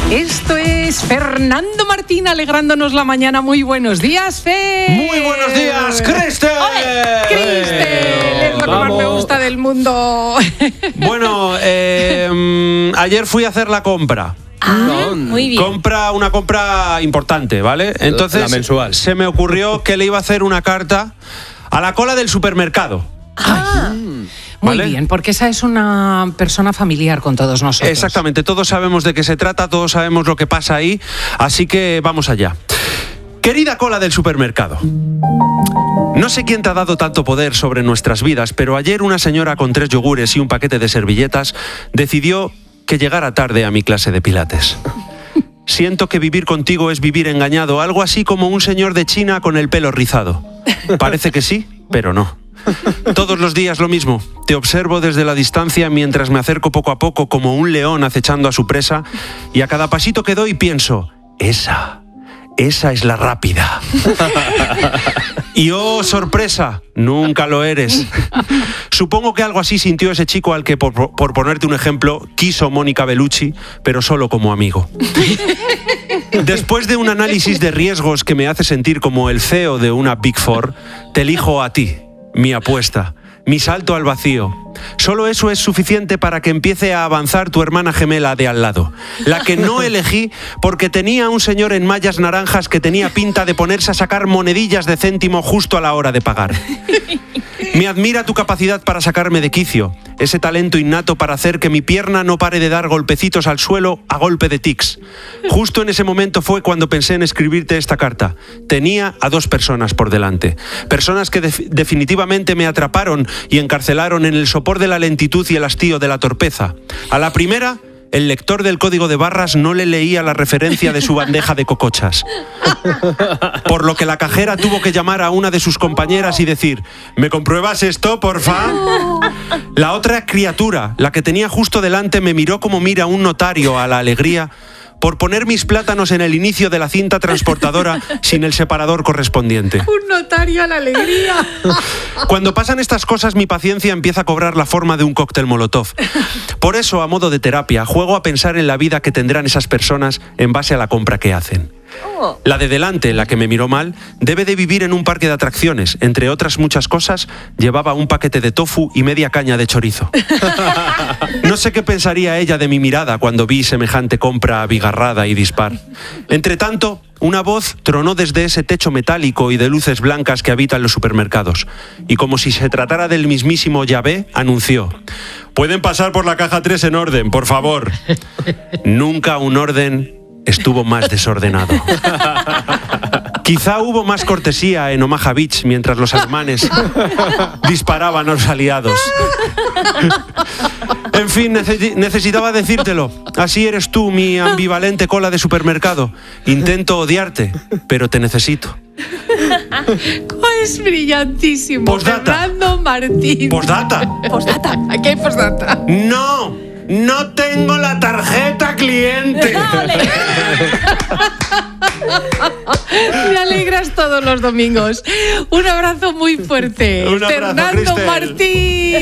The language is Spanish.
Esto es Fernando Martín alegrándonos la mañana. Muy buenos días, Fer. Muy buenos días, Cristel. Cristel, es lo que más me gusta del mundo. Bueno, ayer fui a hacer la compra. Muy bien. Una compra importante, ¿vale? Entonces La mensual. se me ocurrió que le iba a hacer una carta a la cola del supermercado. Muy ¿vale? bien, porque esa es una persona familiar con todos nosotros. Exactamente, todos sabemos de qué se trata, todos sabemos lo que pasa ahí, así que vamos allá. Querida cola del supermercado, no sé quién te ha dado tanto poder sobre nuestras vidas, pero ayer una señora con 3 yogures y un paquete de servilletas decidió que llegara tarde a mi clase de pilates. Siento que vivir contigo es vivir engañado, algo así como un señor de China con el pelo rizado. Parece que sí, pero no. Todos los días lo mismo. Te observo desde la distancia mientras me acerco poco a poco como un león acechando a su presa, y a cada pasito que doy pienso, esa es la rápida. Y oh, sorpresa, nunca lo eres. Supongo que algo así sintió ese chico al que, por ponerte un ejemplo, quiso Mónica Bellucci, pero solo como amigo. Después de un análisis de riesgos que me hace sentir como el CEO de una Big Four, te elijo a ti, mi apuesta, mi salto al vacío. Solo eso es suficiente para que empiece a avanzar tu hermana gemela de al lado, la que no elegí porque tenía un señor en mallas naranjas que tenía pinta de ponerse a sacar monedillas de céntimo justo a la hora de pagar. Me admira tu capacidad para sacarme de quicio, ese talento innato para hacer que mi pierna no pare de dar golpecitos al suelo a golpe de tics. Justo en ese momento fue cuando pensé en escribirte esta carta. Tenía a 2 personas por delante, personas que definitivamente me atraparon y encarcelaron en el sopor de la lentitud y el hastío de la torpeza. A la primera, el lector del código de barras no le leía la referencia de su bandeja de cocochas. Por lo que la cajera tuvo que llamar a una de sus compañeras y decir, ¿me compruebas esto, porfa? La otra criatura, la que tenía justo delante, me miró como mira un notario a la alegría por poner mis plátanos en el inicio de la cinta transportadora sin el separador correspondiente. Un notario a la alegría. Cuando pasan estas cosas, mi paciencia empieza a cobrar la forma de un cóctel molotov. Por eso, a modo de terapia, juego a pensar en la vida que tendrán esas personas en base a la compra que hacen. La de delante, la que me miró mal, debe de vivir en un parque de atracciones. Entre otras muchas cosas, llevaba un paquete de tofu y media caña de chorizo. No sé qué pensaría ella de mi mirada cuando vi semejante compra abigarrada y dispar. Entre tanto, una voz tronó desde ese techo metálico y de luces blancas que habitan los supermercados. Y como si se tratara del mismísimo Yahvé, anunció: «Pueden pasar por la caja 3 en orden, por favor». Nunca un orden estuvo más desordenado. Quizá hubo más cortesía en Omaha Beach mientras los alemanes disparaban a los aliados. En fin, necesitaba decírtelo. Así eres tú, mi ambivalente cola de supermercado. Intento odiarte, pero te necesito. Es brillantísimo. Postdata. Fernando Martín. Postdata. Postdata. ¿Qué hay postdata? No tengo la tarjeta cliente. Me alegras todos los domingos. Un abrazo muy fuerte. Un abrazo, Fernando Cristel. Martín.